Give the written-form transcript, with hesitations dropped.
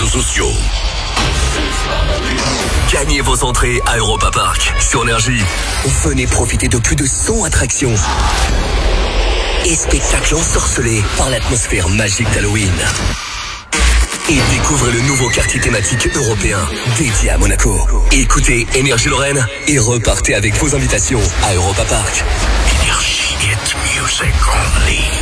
réseaux sociaux. Gagnez vos entrées à Europa Park sur Énergie. Venez profiter de plus de 100 attractions et spectacles ensorcelés par l'atmosphère magique d'Halloween. Et découvrez le nouveau quartier thématique européen dédié à Monaco. Écoutez Énergie Lorraine et repartez avec vos invitations à Europa Park. Énergie, it's music only.